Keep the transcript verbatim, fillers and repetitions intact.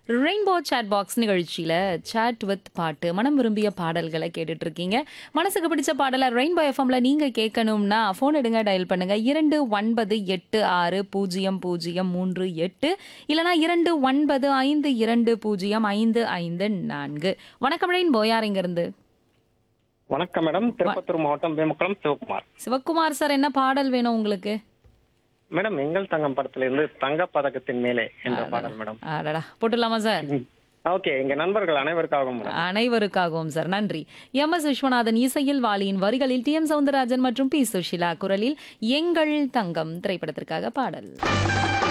Rainbow chat box நிகழ்ச்சியில chat with பாட்டு மனம் விரும்பிய பாடல்களை கேட்டுட்டு இருக்கீங்க. மனசுக்கு பிடிச்ச பாடலை ரெயின்போ எஃப்எம்ல நீங்க கேட்கணும்னா ஃபோன் எடுங்க, டயல் பண்ணுங்க இரண்டு ஒன்பது எட்டு ஆறு பூஜ்ஜியம் பூஜ்ஜியம் மூன்று எட்டு இல்லனா இரண்டு ஒன்பது ஐந்து இரண்டு பூஜ்ஜியம் ஐந்து ஐந்து நான்கு. வணக்கம் ரெயின்போ, யார் இங்க இருந்து? வணக்கம் மேடம். திருப்பத்தூர் மாவட்டம் வேமுக்குளம் சிவகுமார். சிவக்குமார் சார், என்ன பாடல் வேணும் உங்களுக்கு? மேடம், எங்கள் தங்கம் படத்துல இருந்து தங்க பதக்கத்தின் மேலே என்ற பாடல் மேடம். அடடா, போட்டுடலாமா சார்? ஓகே, எங்க நண்பர்கள் அனைவருக்காகவும் மேடம். அனைவருக்காகவும் சார், நன்றி. எம் எஸ் விஸ்வநாதன் இசையில், வாலியின் வரிகளில் டி எம் சவுந்தரராஜன் மற்றும் பி சுஷிலா குரலில் எங்கள் தங்கம் திரைப்படத்திற்காக பாடல்.